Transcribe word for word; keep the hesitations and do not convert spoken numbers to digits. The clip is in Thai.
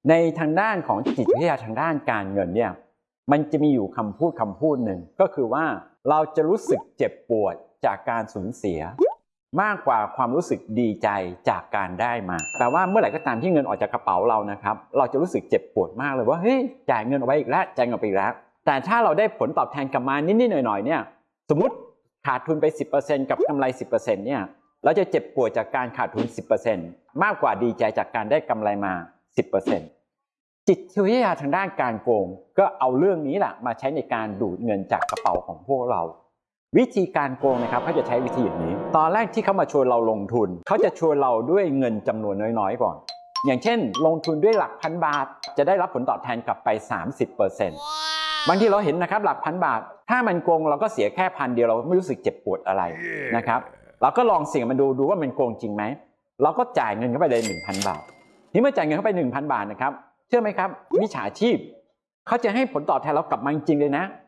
ในทางด้านของจิตวิทยาทางด้านการเงินเนี่ยมันจะมีอยู่คำพูดคำพูดหนึ่งก็คือว่าเราจะรู้สึกเจ็บปวดจากการสูญเสียมากกว่าความรู้สึกดีใจจากการได้มาแปลว่าเมื่อไหร่ก็ตามที่เงินออกจากกระเป๋าเรานะครับเราจะรู้สึกเจ็บปวดมากเลยว่าเฮ้ยจ่ายเงินเอาไว้อีกแล้วจ่ายเงินไปอีกแล้วแต่ถ้าเราได้ผลตอบแทนกลับมานิดๆหน่อยๆเนี่ยสมมติขาดทุนไป สิบเปอร์เซ็นต์ กับกำไร สิบเปอร์เซ็นต์ เนี่ยเราจะเจ็บปวดจากการขาดทุน สิบเปอร์เซ็นต์ มากกว่าดีใจจากการได้กำไรมา สิบเปอร์เซ็นต์ จิตวิทยาทางด้านการโกงก็เอาเรื่องนี้แหละมาใช้ในการดูดเงินจากกระเป๋าของพวกเราวิธีการโกงนะครับเขาจะใช้วิธีอย่างนี้ตอนแรกที่เขามาชวนเราลงทุนเขาจะชวนเราด้วยเงินจำนวนน้อยๆก่อนอย่างเช่นลงทุนด้วยหลักพันบาทจะได้รับผลตอบแทนกลับไป สามสิบเปอร์เซ็นต์ บางทีเราเห็นนะครับหลักพันบาทถ้ามันโกงเราก็เสียแค่พันเดียวเราไม่รู้สึกเจ็บปวดอะไรนะครับเราก็ลองเสี่ยงมันดูดูว่ามันโกงจริงไหมเราก็จ่ายเงินเข้าไปเลย หนึ่งพัน บาทนี่เมื่อจ่ายเงินเข้าไป หนึ่งพัน บาทนะครับเชื่อไหมครับมิจฉาชีพเขาจะให้ผลตอบแทนเรากลับมาจริงๆเลยนะ